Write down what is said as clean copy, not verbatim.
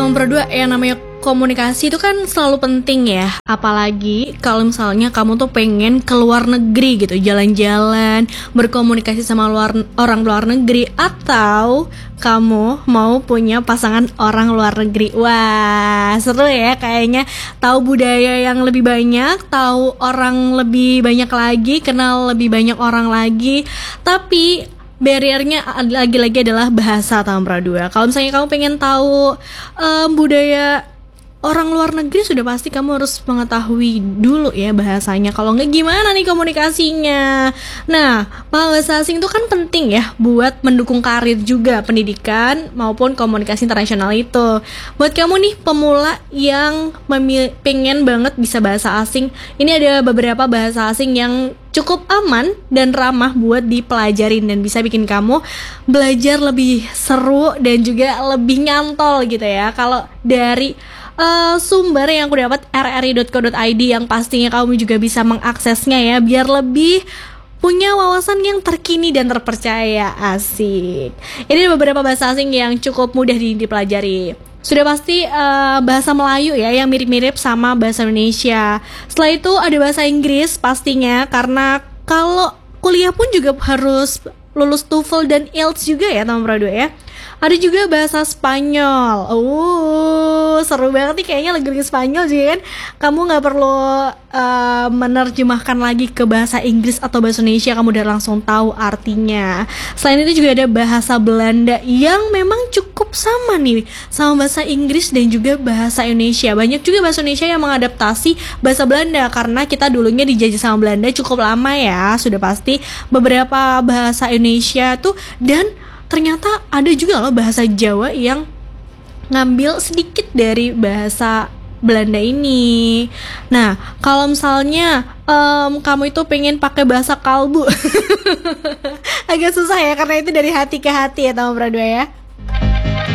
teman berdua, yang namanya komunikasi itu kan selalu penting ya. Apalagi kalau misalnya kamu tuh pengen ke luar negeri gitu, jalan-jalan, berkomunikasi sama orang luar negeri, atau kamu mau punya pasangan orang luar negeri. Wah, seru ya kayaknya. Tahu budaya yang lebih banyak, tahu orang lebih banyak lagi, kenal lebih banyak orang lagi. Tapi barriernya lagi-lagi adalah bahasa, Tambra 2. Kalau misalnya kamu pengen tahu budaya orang luar negeri, sudah pasti kamu harus mengetahui dulu ya bahasanya. Kalau nggak, gimana nih komunikasinya? Nah, bahasa asing itu kan penting ya buat mendukung karir juga, pendidikan maupun komunikasi internasional itu. Buat kamu nih pemula yang pengen banget bisa bahasa asing, ini ada beberapa bahasa asing yang cukup aman dan ramah buat dipelajarin dan bisa bikin kamu belajar lebih seru dan juga lebih nyantol gitu ya. Kalau dari sumber yang aku dapat rri.co.id, yang pastinya kamu juga bisa mengaksesnya ya, biar lebih punya wawasan yang terkini dan terpercaya. Asik. Ini beberapa bahasa asing yang cukup mudah dipelajari. Sudah pasti bahasa Melayu ya, yang mirip-mirip sama bahasa Indonesia. Setelah itu ada bahasa Inggris pastinya, karena kalau kuliah pun juga harus lulus TOEFL dan IELTS juga ya teman berdua ya. Ada juga bahasa Spanyol. Seru banget nih kayaknya lagu-lagu Spanyol juga kan. Kamu gak perlu menerjemahkan lagi ke bahasa Inggris atau bahasa Indonesia, kamu udah langsung tahu artinya. Selain itu juga ada bahasa Belanda yang memang cukup sama nih sama bahasa Inggris dan juga bahasa Indonesia. Banyak juga bahasa Indonesia yang mengadaptasi bahasa Belanda, karena kita dulunya dijajah sama Belanda cukup lama ya. Sudah pasti beberapa bahasa Indonesia tuh, dan ternyata ada juga loh bahasa Jawa yang ngambil sedikit dari bahasa Belanda ini. Nah, kalau misalnya kamu itu pengen pakai bahasa kalbu agak susah ya, karena itu dari hati ke hati ya teman berdua ya.